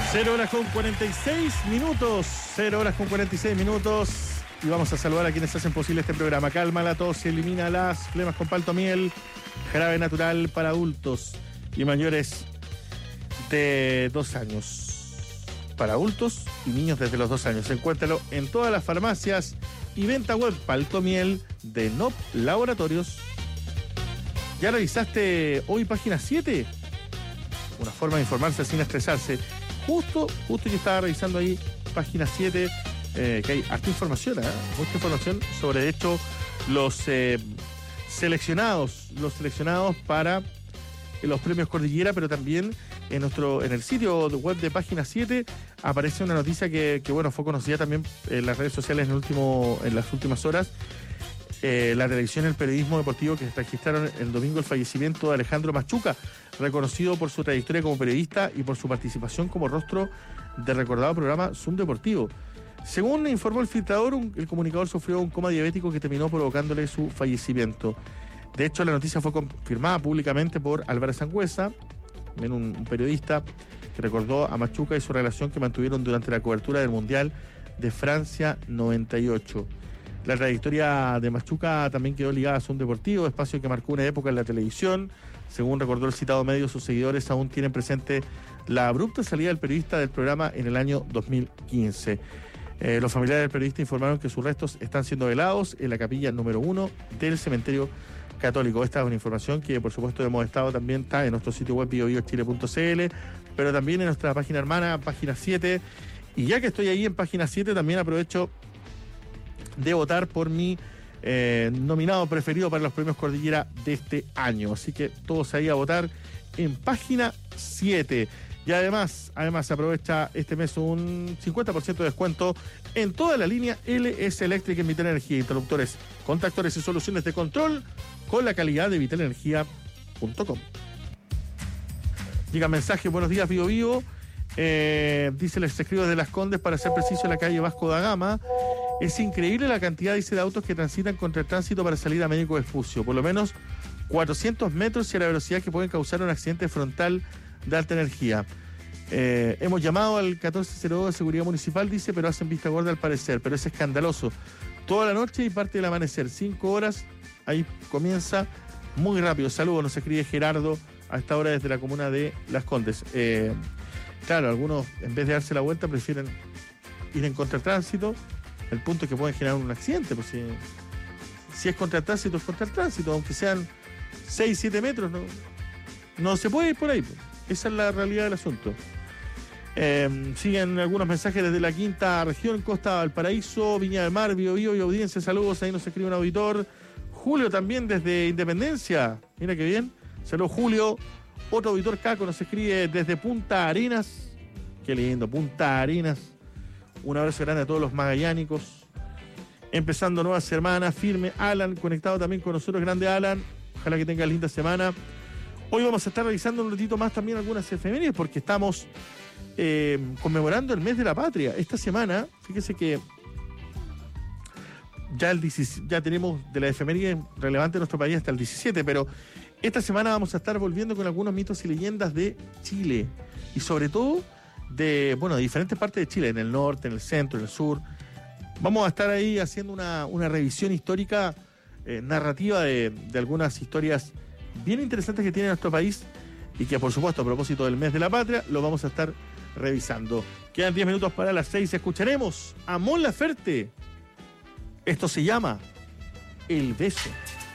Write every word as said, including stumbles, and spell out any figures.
Cero horas con cuarenta y seis minutos. Cero horas con cuarenta y seis minutos. Y vamos a saludar a quienes hacen posible este programa. Calma la tos y elimina las flemas con paltomiel. Jarabe natural para adultos y mayores de dos años. Para adultos y niños desde los dos años. Encuéntralo en todas las farmacias y venta web. Paltomiel de N O P Laboratorios. ¿Ya revisaste hoy página siete? Una forma de informarse sin estresarse. Justo, justo yo estaba revisando ahí página siete, eh, que hay harta información, ¿eh? Mucha información sobre, de hecho, los eh, seleccionados, los seleccionados para los premios Cordillera, pero también en nuestro, en el sitio web de página siete aparece una noticia que, que bueno, fue conocida también en las redes sociales en, el último, en las últimas horas. Eh, la televisión y el periodismo deportivo que registraron el domingo el fallecimiento de Alejandro Machuca, reconocido por su trayectoria como periodista y por su participación como rostro del recordado programa Zoom Deportivo. Según informó el filtrador, un, el comunicador sufrió un coma diabético que terminó provocándole su fallecimiento. De hecho, la noticia fue confirmada públicamente por Álvarez Sangüesa, un, un periodista que recordó a Machuca y su relación que mantuvieron durante la cobertura del Mundial de Francia noventa y ocho. La trayectoria de Machuca también quedó ligada a Zoom Deportivo, espacio que marcó una época en la televisión. Según recordó el citado medio, sus seguidores aún tienen presente la abrupta salida del periodista del programa en el año dos mil quince. Eh, los familiares del periodista informaron que sus restos están siendo velados en la capilla número uno del cementerio católico. Esta es una información que, por supuesto, hemos estado también, está en nuestro sitio web bio bio chile punto c l, pero también en nuestra página hermana, página siete. Y ya que estoy ahí en página siete, también aprovecho de votar por mi eh, nominado preferido para los premios Cordillera de este año. Así que todos ahí a votar en página siete. Y además, además se aprovecha este mes un cincuenta por ciento de descuento en toda la línea L S Electric en Vital Energía. Interruptores, contactores y soluciones de control con la calidad de vital energía punto com. Llega mensaje, buenos días, Bio Bio. Eh, dice el escribo de Las Condes, para ser preciso, en la calle Vasco da Gama. Es increíble la cantidad, dice, de autos que transitan contra el tránsito para salir a Médico Vespucio. Por lo menos cuatrocientos metros y a la velocidad que pueden causar un accidente frontal de alta energía. Eh, hemos llamado al catorce cero dos de Seguridad Municipal, dice, pero hacen vista gorda al parecer. Pero es escandaloso. Toda la noche y parte del amanecer. Cinco horas, ahí comienza muy rápido. Saludos, nos escribe Gerardo a esta hora desde la comuna de Las Condes. Eh, claro, algunos, en vez de darse la vuelta, prefieren ir en contratránsito. El punto es que pueden generar un accidente, pues si, si es contra el tránsito, es contra el tránsito, aunque sean seis, siete metros, no, no se puede ir por ahí, pues. Esa es la realidad del asunto. Eh, siguen algunos mensajes desde la quinta región, Costa Valparaíso, Viña del Mar, Bio Bio y audiencia, saludos, ahí nos escribe un auditor. Julio también desde Independencia, mira qué bien, saludos Julio. Otro auditor Caco nos escribe desde Punta Arenas, qué lindo, Punta Arenas. Un abrazo grande a todos los magallánicos. Empezando nueva semana, firme. Alan, conectado también con nosotros. Grande Alan. Ojalá que tenga linda semana. Hoy vamos a estar revisando un ratito más también algunas efemérides porque estamos eh, conmemorando el mes de la patria. Esta semana, fíjese que ya, el diecisiete, ya tenemos de la efeméride relevante en nuestro país hasta el diecisiete, pero esta semana vamos a estar volviendo con algunos mitos y leyendas de Chile. Y sobre todo de, bueno, de diferentes partes de Chile, en el norte, en el centro, en el sur. Vamos a estar ahí haciendo una, una revisión histórica, eh, narrativa de, de algunas historias bien interesantes que tiene nuestro país y que, por supuesto, a propósito del mes de la patria, lo vamos a estar revisando. Quedan diez minutos para las seis. Escucharemos a Mon Laferte. Esto se llama El Beso.